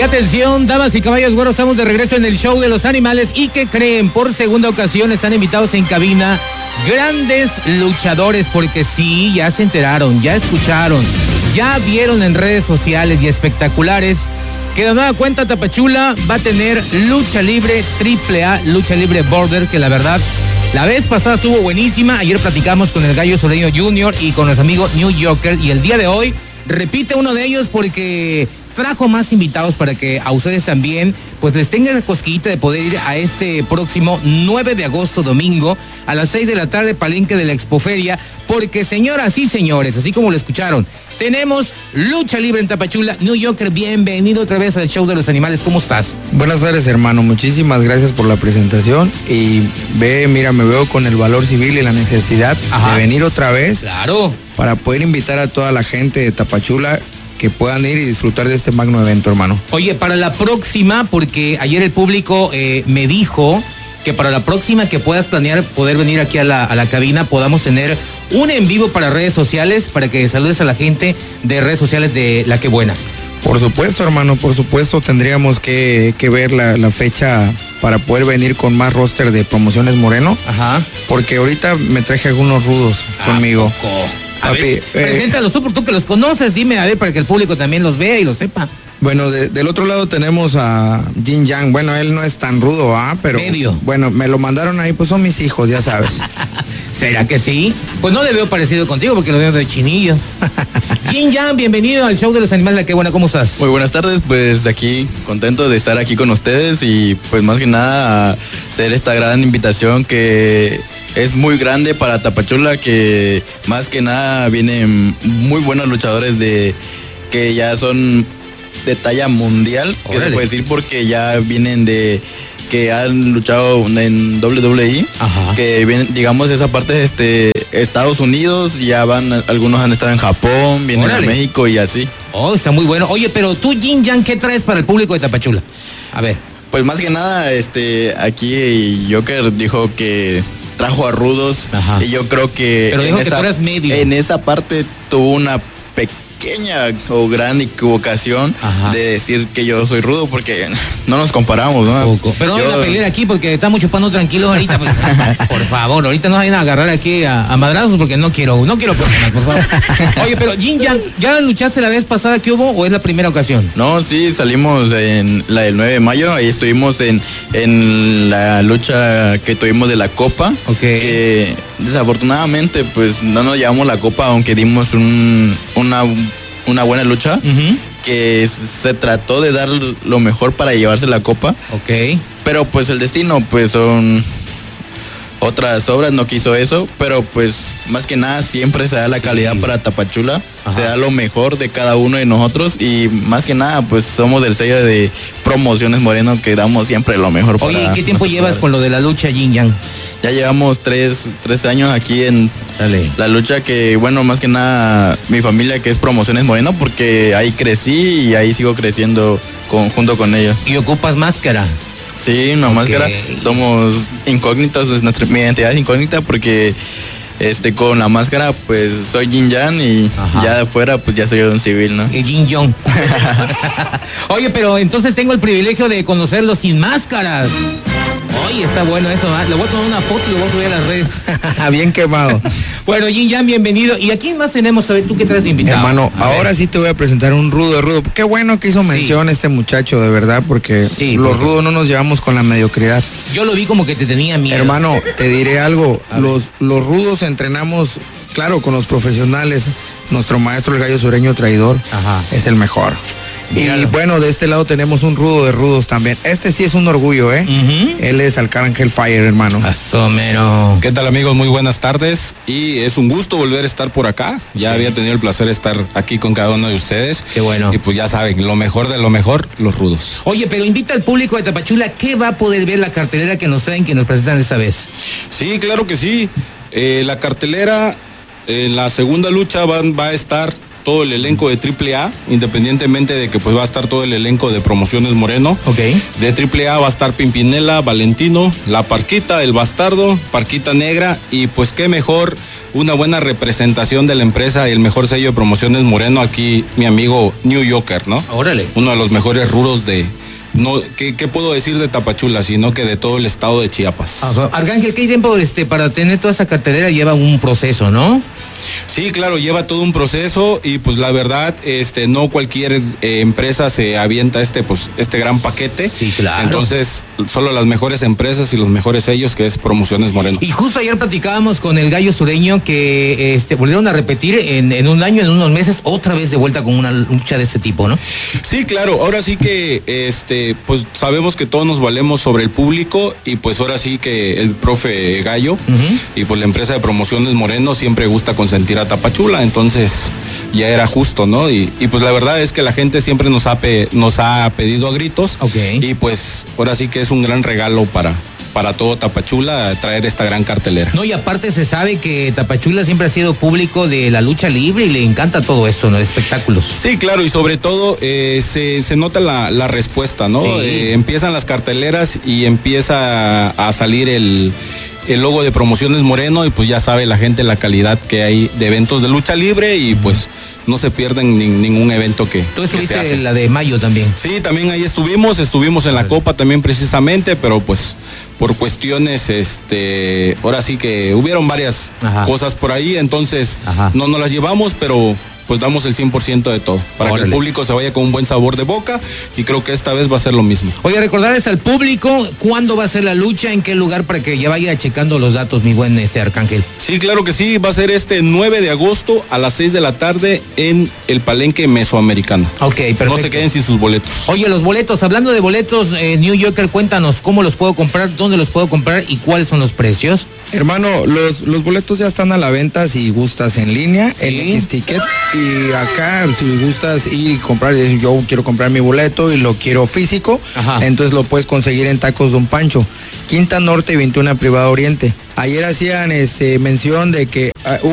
atención, damas y caballos, bueno, estamos de regreso en el show de los animales. ¿Y qué creen? Por segunda ocasión están invitados en cabina grandes luchadores, porque sí, ya se enteraron, ya escucharon, ya vieron en redes sociales y espectaculares que de nueva cuenta Tapachula va a tener lucha libre AAA, lucha libre border, que la verdad, la vez pasada estuvo buenísima. Ayer platicamos con el Gallo Sureño Jr. y con nuestro amigo New Yorker, y el día de hoy repite uno de ellos porque trajo más invitados para que a ustedes también pues les tengan la cosquillita de poder ir a este próximo 9 de agosto, domingo, a las 6 de la tarde, palenque de la Expoferia, porque señoras y señores, así como lo escucharon, tenemos lucha libre en Tapachula. New Yorker, bienvenido otra vez al show de los animales, ¿cómo estás? Buenas tardes, hermano, muchísimas gracias por la presentación y me veo con el valor civil y la necesidad de venir otra vez. Claro. Para poder invitar a toda la gente de Tapachula que puedan ir y disfrutar de este magno evento, hermano. Oye, para la próxima, porque ayer el público me dijo que para la próxima que puedas planear poder venir aquí a la cabina, podamos tener un en vivo para redes sociales, para que saludes a la gente de redes sociales de La Que Buena. Por supuesto, hermano, por supuesto, tendríamos que ver la fecha para poder venir con más roster de Promociones Moreno. Ajá. Porque ahorita me traje algunos rudos conmigo. A ver, preséntalos tú que los conoces, dime, a ver, para que el público también los vea y los sepa. Bueno, del otro lado tenemos a Jin Yang. Bueno, él no es tan rudo, pero medio. Bueno, me lo mandaron ahí, pues son mis hijos, ya sabes. ¿Será que sí? Pues no le veo parecido contigo porque lo veo de chinillo. Jin Yang, bienvenido al show de los animales, La Que Buena, ¿cómo estás? Muy buenas tardes, pues aquí contento de estar aquí con ustedes y pues más que nada hacer esta gran invitación que es muy grande para Tapachula, que más que nada vienen muy buenos luchadores que ya son de talla mundial, que se puede decir, porque ya vienen que han luchado en WWE. Ajá. Que vienen, digamos, esa parte de Estados Unidos, ya algunos han estado en Japón, vienen a México y así. Oh, está muy bueno. Oye, pero tú, Jin Yang, ¿qué traes para el público de Tapachula? A ver. Pues más que nada, aquí Joker dijo que trajo a rudos. Ajá. Y yo creo que pero dijo que tú eras medio. En esa parte tuvo una pequeña o gran equivocación. Ajá. De decir que yo soy rudo, porque no nos comparamos, ¿no? Pero no van a pelear aquí porque estamos chupando tranquilos ahorita. Pues, por favor, ahorita no vayan a agarrar aquí a madrazos, porque no quiero problemas, por favor. Oye, pero Jin Yang, ¿ya luchaste la vez pasada que hubo o es la primera ocasión? No, sí, salimos en la del 9 de mayo, ahí estuvimos en la lucha que tuvimos de la Copa. Ok. Que desafortunadamente pues no nos llevamos la Copa, aunque dimos una buena lucha. Uh-huh. Que se trató de dar lo mejor para llevarse la Copa. Ok. Pero pues el destino, pues son otras obras, no quiso eso, pero pues más que nada siempre se da la calidad para Tapachula. Ajá. Se da lo mejor de cada uno de nosotros y más que nada pues somos del sello de Promociones Moreno, que damos siempre lo mejor. Oye, ¿y qué tiempo llevas con lo de la lucha, Jin Yang? Ya llevamos 3 años aquí en la lucha, que bueno, más que nada mi familia, que es Promociones Moreno, porque ahí crecí y ahí sigo creciendo junto con ellos. ¿Y ocupas máscara? Sí, una máscara. Somos incógnitos, mi identidad es incógnita porque con la máscara pues soy Jin Yang y ya de afuera pues ya soy un civil, ¿no? Jin Yang. Oye, pero entonces tengo el privilegio de conocerlo sin máscaras. Oye, está bueno eso, ¿eh? Le voy a tomar una foto y lo voy a subir a las redes. Bien quemado. Bueno, Jin Yang, bienvenido. ¿Y a quién más tenemos? A ver, ¿tú qué traes de invitado? Hermano, ahora sí te voy a presentar un rudo. Qué bueno que hizo mención este muchacho, de verdad, porque los rudos no nos llevamos con la mediocridad. Yo lo vi como que te tenía miedo. Hermano, te diré algo. Los rudos entrenamos, claro, con los profesionales. Nuestro maestro, el Gallo Sureño Traidor, es el mejor. Y bueno, de este lado tenemos un rudo de rudos también. Este sí es un orgullo, ¿eh? Uh-huh. Él es Arcángel Fire, hermano. Asomero. ¿Qué tal, amigos? Muy buenas tardes. Y es un gusto volver a estar por acá. Ya había tenido el placer de estar aquí con cada uno de ustedes. Qué bueno. Y pues ya saben, lo mejor de lo mejor, los rudos. Oye, pero invita al público de Tapachula, ¿qué va a poder ver la cartelera que nos traen, que nos presentan esta vez? Sí, claro que sí. La cartelera, en la segunda lucha va a estar todo el elenco de AAA, independientemente de que pues va a estar todo el elenco de Promociones Moreno. Okay. De AAA va a estar Pimpinela, Valentino, La Parquita, El Bastardo, Parquita Negra, y pues qué mejor, una buena representación de la empresa y el mejor sello de Promociones Moreno, aquí mi amigo New Yorker, ¿no? Órale. Uno de los mejores rudos de... No, ¿qué puedo decir de Tapachula? Sino que de todo el estado de Chiapas. Arcángel, ¿qué tiempo para tener toda esa cartelera? Lleva un proceso, ¿no? Sí, claro, lleva todo un proceso y pues la verdad, no cualquier empresa se avienta este gran paquete. Sí, claro. Entonces, solo las mejores empresas y los mejores sellos, que es Promociones Moreno. Y justo ayer platicábamos con el Gallo Sureño que volvieron a repetir en un año, en unos meses, otra vez de vuelta con una lucha de este tipo, ¿no? Sí, claro, ahora sí que pues sabemos que todos nos valemos sobre el público, y pues ahora sí que el profe Gallo y pues la empresa de Promociones Moreno siempre gusta consentir a Tapachula, entonces ya era justo, ¿no? Y pues la verdad es que la gente siempre nos ha pedido a gritos. Okay. Y pues ahora sí que es un gran regalo para todo Tapachula traer esta gran cartelera. No, y aparte se sabe que Tapachula siempre ha sido público de la lucha libre y le encanta todo eso, ¿no? De espectáculos. Sí, claro, y sobre todo se nota la respuesta, ¿no? Sí. Empiezan las carteleras y empieza a salir el logo de Promociones Moreno, y pues ya sabe la gente la calidad que hay de eventos de lucha libre, y pues no se pierden ningún evento que Tú estuviste se hace. en la de mayo también. Sí, también ahí estuvimos en la Copa también precisamente, pero pues por cuestiones, ahora sí que hubieron varias cosas por ahí, entonces no nos las llevamos, pero pues damos el 100% de todo, para que el público se vaya con un buen sabor de boca, y creo que esta vez va a ser lo mismo. Oye, recordarles al público cuándo va a ser la lucha, en qué lugar, para que ya vaya checando los datos, mi buen Arcángel. Sí, claro que sí, va a ser 9 de agosto a las 6 de la tarde en el Palenque Mesoamericano. Ok, perfecto. No se queden sin sus boletos. Oye, los boletos, hablando de boletos, New Yorker, cuéntanos cómo los puedo comprar, dónde los puedo comprar y cuáles son los precios. Hermano, los boletos ya están a la venta si gustas en línea, en X-Ticket. Y acá, si gustas ir y comprar, yo quiero comprar mi boleto y lo quiero físico, entonces lo puedes conseguir en Tacos Don Pancho, Quinta Norte y 21 Privada Oriente. Ayer hacían mención de que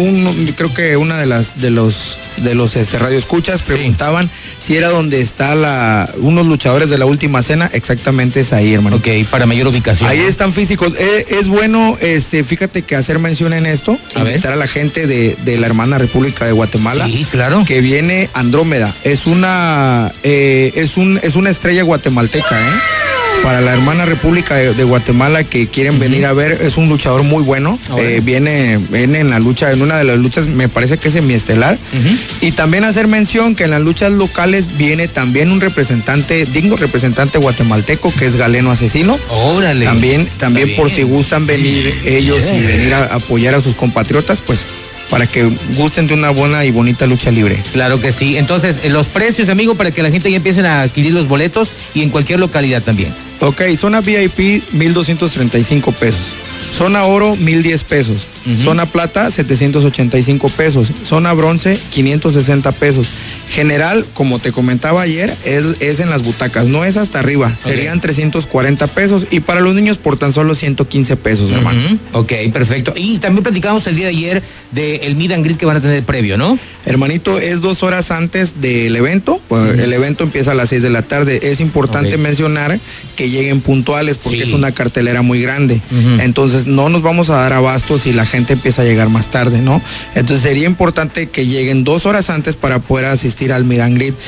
creo que una de los radioescuchas preguntaban si era donde está unos luchadores de la Última Cena. Exactamente, es ahí, hermano. Ok, para mayor ubicación. Ahí están físicos. Es bueno, fíjate que hacer mención en esto, invitar a la gente de la hermana República de Guatemala. Sí, claro. Que viene Andrómeda. Es una estrella guatemalteca, para la hermana República de Guatemala que quieren venir a ver. Es un luchador muy bueno. Viene en la lucha, en una de las luchas, me parece que es semiestelar. Y también hacer mención que en las luchas locales viene también un digno representante guatemalteco, que es Galeno Asesino. Órale. También por si gustan venir ellos y venir a apoyar a sus compatriotas, pues para que gusten de una buena y bonita lucha libre. Claro que sí. Entonces, los precios, amigo, para que la gente ya empiecen a adquirir los boletos, y en cualquier localidad también. Ok, zona VIP, 1,235 pesos. Zona oro, 1,010 pesos. Zona plata, 785 pesos. Zona bronce, 560 pesos. General, como te comentaba ayer, es en las butacas, no es hasta arriba. Serían 340 pesos, y para los niños por tan solo 115 pesos, hermano. Ok, perfecto. Y también platicamos el día de ayer del meet and greet que van a tener previo, ¿no? Hermanito, es 2 horas antes del evento. El evento empieza a las 6 de la tarde. Es importante mencionar que lleguen puntuales, porque es una cartelera muy grande. Entonces no nos vamos a dar abasto si la gente empieza a llegar más tarde, ¿no? Entonces sería importante que lleguen 2 horas antes para poder asistir al meet and greet.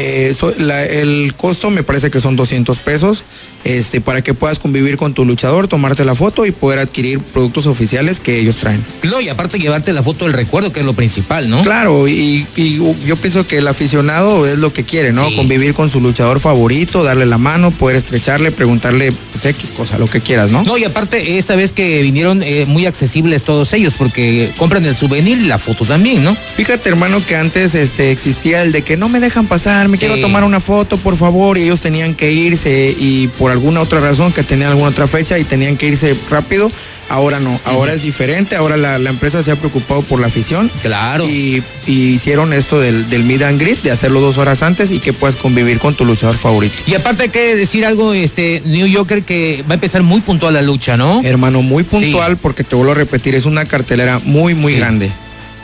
El costo me parece que son 200 pesos. Para que puedas convivir con tu luchador, tomarte la foto y poder adquirir productos oficiales que ellos traen. No, y aparte llevarte la foto del recuerdo, que es lo principal, ¿no? Claro, y yo pienso que el aficionado es lo que quiere, ¿no? Convivir con su luchador favorito, darle la mano, poder estrecharle, preguntarle pues, X cosa, lo que quieras, ¿no? No, y aparte esta vez que vinieron muy accesibles todos ellos, porque compran el souvenir y la foto también, ¿no? Fíjate, hermano, que antes existía el de que no me dejan pasar, me quiero tomar una foto, por favor, y ellos tenían que irse, y por alguna otra razón, que tenían alguna otra fecha y tenían que irse rápido. Ahora no, ahora es diferente. Ahora la empresa se ha preocupado por la afición. Claro. Y hicieron esto del meet and greet, de hacerlo 2 horas antes y que puedas convivir con tu luchador favorito. Y aparte hay que decir algo, New Yorker, que va a empezar muy puntual la lucha, ¿no? Hermano, muy puntual, porque te vuelvo a repetir, es una cartelera muy grande.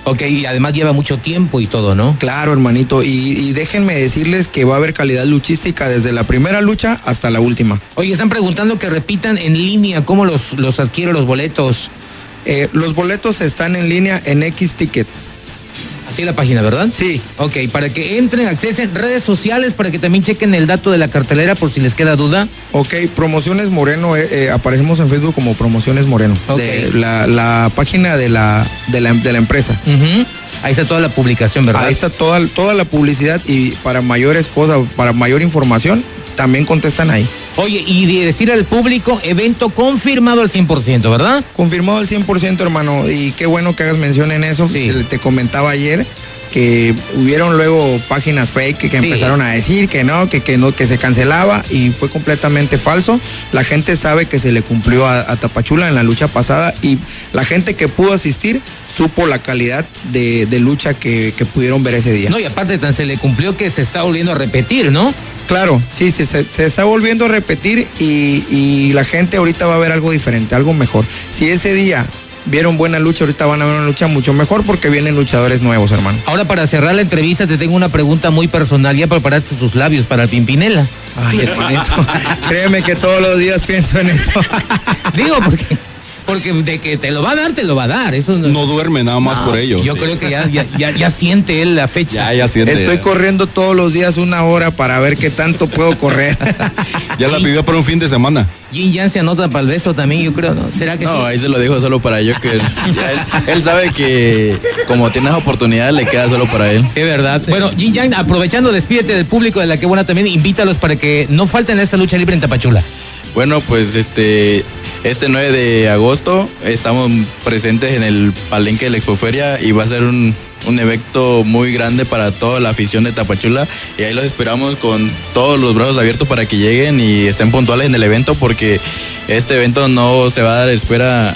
Ok, y además lleva mucho tiempo y todo, ¿no? Claro, hermanito, y déjenme decirles que va a haber calidad luchística desde la primera lucha hasta la última. Oye, están preguntando que repitan en línea, ¿cómo los adquiero los boletos? Los boletos están en línea en X-Ticket. Así la página, ¿verdad? Sí. Ok, para que entren, accesen redes sociales, para que también chequen el dato de la cartelera por si les queda duda. Ok, Promociones Moreno, aparecemos en Facebook como Promociones Moreno. Okay. La página de la empresa. Uh-huh. Ahí está toda la publicación, ¿verdad? Ahí está toda la publicidad, y para mayores cosas, para mayor información, también contestan ahí. Oye, y de decir al público, evento confirmado al 100%, ¿verdad? Confirmado al 100%, hermano, y qué bueno que hagas mención en eso. Sí. Te comentaba ayer que hubieron luego páginas fake que empezaron a decir que no, que se cancelaba, y fue completamente falso. La gente sabe que se le cumplió a Tapachula en la lucha pasada, y la gente que pudo asistir supo la calidad de lucha que pudieron ver ese día. No, y aparte tan se le cumplió que se está volviendo a repetir, ¿no? Claro, sí, se está volviendo a repetir, y la gente ahorita va a ver algo diferente, algo mejor. Si ese día vieron buena lucha, ahorita van a ver una lucha mucho mejor porque vienen luchadores nuevos, hermano. Ahora, para cerrar la entrevista, te tengo una pregunta muy personal. ¿Ya preparaste tus labios para el Pimpinela? Ay, hermanito, créeme que todos los días pienso en eso. Digo, porque de que te lo va a dar. Eso no duerme nada más por ello. Yo creo que ya siente él la fecha. Ya siente. Estoy corriendo todos los días 1 hora para ver qué tanto puedo correr. Ya la pidió para un fin de semana. Jin Yang se anota para el beso también, yo creo, ¿no? ¿Será que no, sí? Ahí se lo dejo solo para yo, que él sabe que como tienes oportunidad le queda solo para él. Es verdad. Sí. Bueno, Jin Yang, aprovechando, despídete del público de La Que Buena también, invítalos para que no falten a esta lucha libre en Tapachula. Bueno, pues este 9 de agosto estamos presentes en el Palenque de la Expoferia, y va a ser un evento muy grande para toda la afición de Tapachula, y ahí los esperamos con todos los brazos abiertos para que lleguen y estén puntuales en el evento, porque este evento no se va a dar espera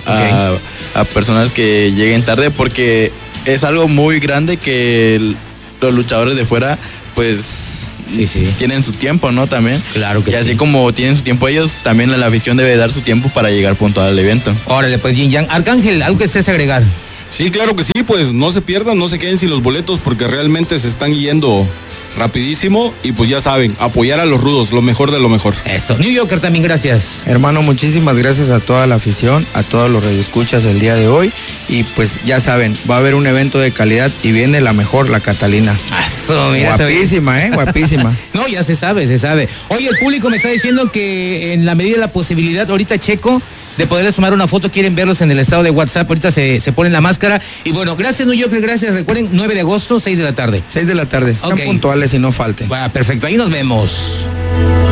a personas que lleguen tarde, porque es algo muy grande que los luchadores de fuera pues sí. tienen su tiempo, ¿no? También. Claro que sí. Y así como tienen su tiempo ellos, también la afición debe dar su tiempo para llegar puntual al evento. Órale, pues, Jin Yang. Arcángel, ¿algo que estés agregar? Sí, claro que sí, pues no se pierdan, no se queden sin los boletos, porque realmente se están yendo rapidísimo, y pues ya saben, apoyar a los rudos, lo mejor de lo mejor. Eso. New Yorker también, gracias. Hermano, muchísimas gracias a toda la afición, a todos los radioescuchas el día de hoy, y pues ya saben, va a haber un evento de calidad y viene la mejor, la Catalina. Eso, mira, guapísima, guapísima. No, ya se sabe. Oye, el público me está diciendo que en la medida de la posibilidad, ahorita checo de poderles tomar una foto, quieren verlos en el estado de WhatsApp, ahorita se ponen la máscara. Y bueno, gracias, New Yorker, gracias. Recuerden, 9 de agosto, 6 de la tarde. 6 de la tarde, sean puntuales y no falten. Va, perfecto, ahí nos vemos.